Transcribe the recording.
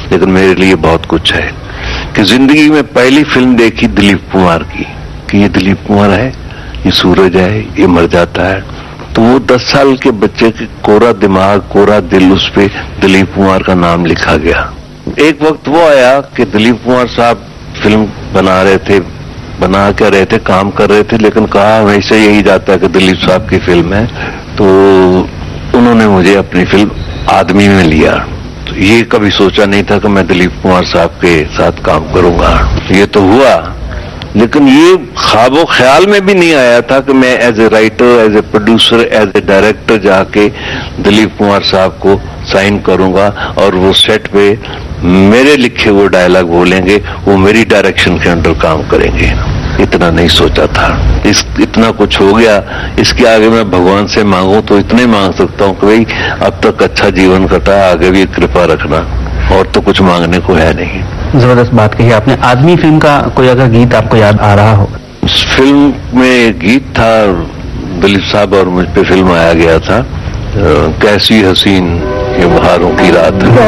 लेकिन मेरे लिए बहुत कुछ है कि जिंदगी में पहली फिल्म देखी दिलीप कुमार की कि ये दिलीप कुमार है, ये सूरज है, ये मर जाता है। तो वो 10 साल के बच्चे के कोरा दिमाग, कोरा दिल, उस पे दिलीप कुमार का नाम लिखा गया। एक वक्त वो आया कि दिलीप कुमार साहब फिल्म बना रहे थे, बना क्या रहे थे, काम कर रहे थे, लेकिन कहा हमेशा यही जाता है कि दिलीप साहब की फिल्म है। तो उन्होंने मुझे अपनी फिल्म आदमी में लिया। तो ये कभी सोचा नहीं था कि मैं दिलीप कुमार साहब के साथ काम करूंगा। ये तो हुआ, लेकिन ये ख्वाबो ख्याल में भी नहीं आया था कि मैं as a writer, as a producer, as a director जाके दिलीप कुमार साहब को साइन करूंगा और वो सेट पे मेरे लिखे वो डायलॉग बोलेंगे, वो मेरी डायरेक्शन के अंडर काम करेंगे। इतना नहीं सोचा था। इतना कुछ हो गया। इसके आगे मैं भगवान से मांगू तो इतना ही मांग सकता हूँ कि भाई अब तक अच्छा जीवन कटा, आगे भी कृपा रखना, और तो कुछ मांगने को है नहीं। जबरदस्त बात कही आपने। आदमी फिल्म का कोई अगर गीत आपको याद आ रहा हो? उस फिल्म में गीत था, दिलीप साहब और मुझ पे फिल्म आया गया था, कैसी हसीन ये बहारों की रात है।